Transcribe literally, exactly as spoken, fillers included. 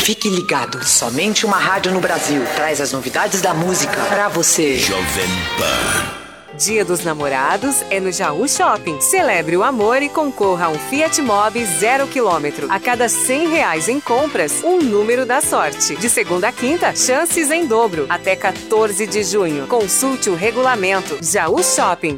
Fique ligado, somente uma rádio no Brasil traz as novidades da música pra você. Jovem Pan. Dia dos Namorados é no Jaú Shopping. Celebre o amor e concorra a um Fiat Mobi zero quilômetro. A cada cem reais em compras, um número da sorte. De segunda a quinta, chances em dobro. Até quatorze de junho. Consulte o regulamento. Jaú Shopping.